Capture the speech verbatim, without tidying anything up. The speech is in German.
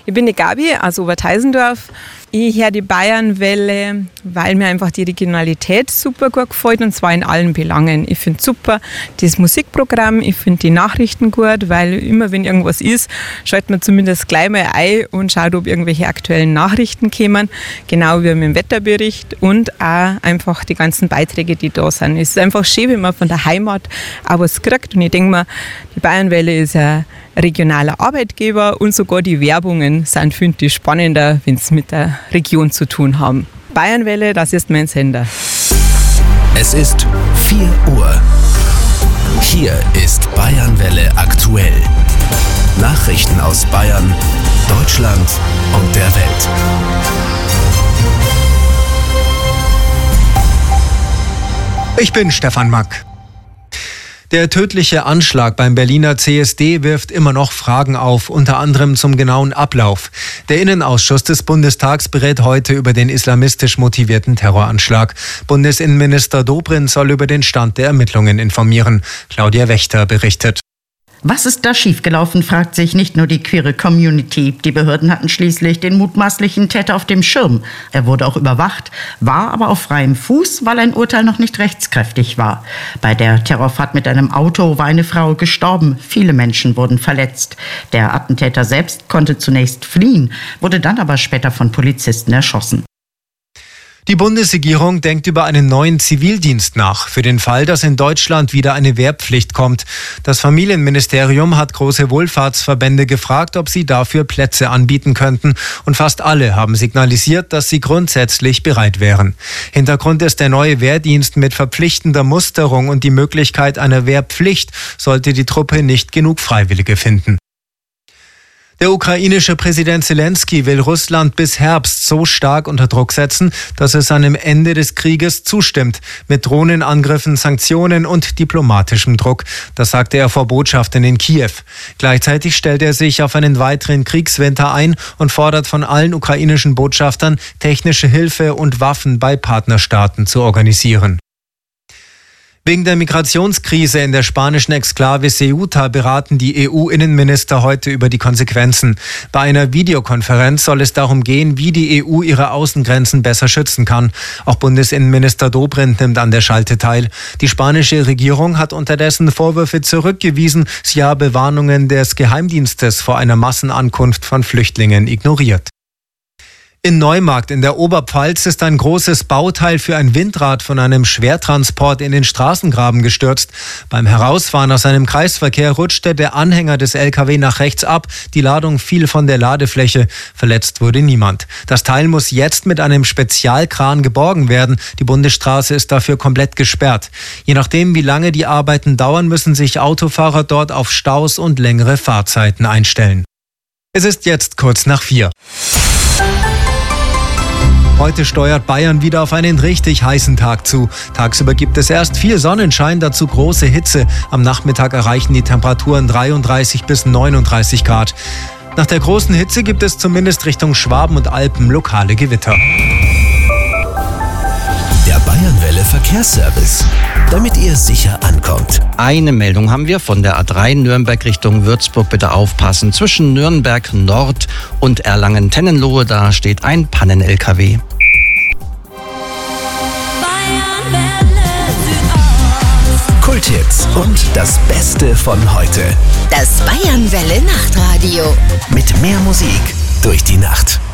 Ich bin die Gabi aus Oberteisendorf. Ich höre die Bayernwelle, weil mir einfach die Regionalität super gut gefällt, und zwar in allen Belangen. Ich finde super das Musikprogramm, ich finde die Nachrichten gut, weil immer wenn irgendwas ist, schaltet man zumindest gleich mal ein und schaut, ob irgendwelche aktuellen Nachrichten kommen, genau wie mit dem Wetterbericht, und auch einfach die ganzen Beiträge, die da sind. Es ist einfach schön, wenn man von der Heimat auch was kriegt, und ich denke mir, die Bayernwelle ist ein regionaler Arbeitgeber, und sogar die Werbungen sind, finde ich, spannender, wenn sie mit der Region zu tun haben. Bayernwelle, das ist mein Sender. Es ist vier Uhr. Hier ist Bayernwelle aktuell. Nachrichten aus Bayern, Deutschland und der Welt. Ich bin Stefan Mack. Der tödliche Anschlag beim Berliner C S D wirft immer noch Fragen auf, unter anderem zum genauen Ablauf. Der Innenausschuss des Bundestags berät heute über den islamistisch motivierten Terroranschlag. Bundesinnenminister Dobrindt soll über den Stand der Ermittlungen informieren. Claudia Wächter berichtet. Was ist da schiefgelaufen, fragt sich nicht nur die queere Community. Die Behörden hatten schließlich den mutmaßlichen Täter auf dem Schirm. Er wurde auch überwacht, war aber auf freiem Fuß, weil ein Urteil noch nicht rechtskräftig war. Bei der Terrorfahrt mit einem Auto war eine Frau gestorben. Viele Menschen wurden verletzt. Der Attentäter selbst konnte zunächst fliehen, wurde dann aber später von Polizisten erschossen. Die Bundesregierung denkt über einen neuen Zivildienst nach, für den Fall, dass in Deutschland wieder eine Wehrpflicht kommt. Das Familienministerium hat große Wohlfahrtsverbände gefragt, ob sie dafür Plätze anbieten könnten. Und fast alle haben signalisiert, dass sie grundsätzlich bereit wären. Hintergrund ist der neue Wehrdienst mit verpflichtender Musterung und die Möglichkeit einer Wehrpflicht, sollte die Truppe nicht genug Freiwillige finden. Der ukrainische Präsident Zelensky will Russland bis Herbst so stark unter Druck setzen, dass es einem Ende des Krieges zustimmt. Mit Drohnenangriffen, Sanktionen und diplomatischem Druck. Das sagte er vor Botschaftern in Kiew. Gleichzeitig stellt er sich auf einen weiteren Kriegswinter ein und fordert von allen ukrainischen Botschaftern, technische Hilfe und Waffen bei Partnerstaaten zu organisieren. Wegen der Migrationskrise in der spanischen Exklave Ceuta beraten die E U-Innenminister heute über die Konsequenzen. Bei einer Videokonferenz soll es darum gehen, wie die E U ihre Außengrenzen besser schützen kann. Auch Bundesinnenminister Dobrindt nimmt an der Schalte teil. Die spanische Regierung hat unterdessen Vorwürfe zurückgewiesen, sie habe Warnungen des Geheimdienstes vor einer Massenankunft von Flüchtlingen ignoriert. In Neumarkt in der Oberpfalz ist ein großes Bauteil für ein Windrad von einem Schwertransport in den Straßengraben gestürzt. Beim Herausfahren aus einem Kreisverkehr rutschte der Anhänger des L K W nach rechts ab. Die Ladung fiel von der Ladefläche. Verletzt wurde niemand. Das Teil muss jetzt mit einem Spezialkran geborgen werden. Die Bundesstraße ist dafür komplett gesperrt. Je nachdem, wie lange die Arbeiten dauern, müssen sich Autofahrer dort auf Staus und längere Fahrzeiten einstellen. Es ist jetzt kurz nach vier. Heute steuert Bayern wieder auf einen richtig heißen Tag zu. Tagsüber gibt es erst viel Sonnenschein, dazu große Hitze. Am Nachmittag erreichen die Temperaturen dreiunddreißig bis neununddreißig Grad. Nach der großen Hitze gibt es zumindest Richtung Schwaben und Alpen lokale Gewitter. Der Bayernwelle Verkehrsservice, damit ihr sicher ankommt. Eine Meldung haben wir von der A drei Nürnberg Richtung Würzburg. Bitte aufpassen. Zwischen Nürnberg Nord und Erlangen-Tennenlohe, da steht ein Pannen-L K W. Kulthits und das Beste von heute. Das Bayernwelle Nachtradio. Mit mehr Musik durch die Nacht.